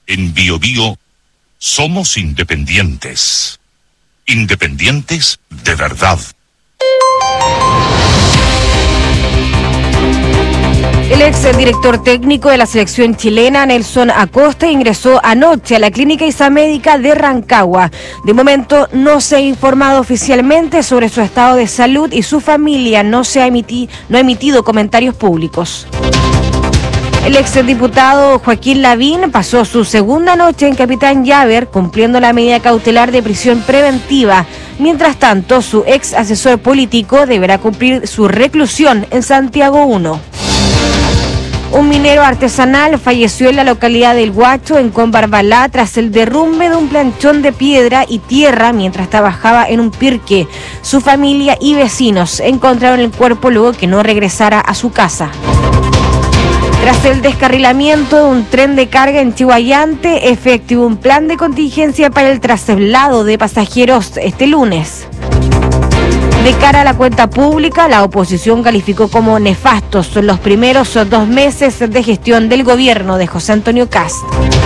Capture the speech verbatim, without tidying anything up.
En Bio Bio somos independientes. Independientes de verdad. El ex director técnico de la selección chilena, Nelson Acosta, ingresó anoche a la clínica Isamédica de Rancagua. De momento no se ha informado oficialmente sobre su estado de salud y su familia no, se ha, emiti- no ha emitido comentarios públicos. El exdiputado Joaquín Lavín pasó su segunda noche en Capitán Llaver cumpliendo la medida cautelar de prisión preventiva. Mientras tanto, su ex asesor político deberá cumplir su reclusión en Santiago uno. Un minero artesanal falleció en la localidad del Huacho, en Combarbalá, tras el derrumbe de un planchón de piedra y tierra mientras trabajaba en un pirque. Su familia y vecinos encontraron el cuerpo luego que no regresara a su casa. Tras el descarrilamiento de un tren de carga en Chihuayante, efectivó un plan de contingencia para el traslado de pasajeros este lunes. De cara a la cuenta pública, la oposición calificó como nefastos los primeros dos meses de gestión del gobierno de José Antonio Kast.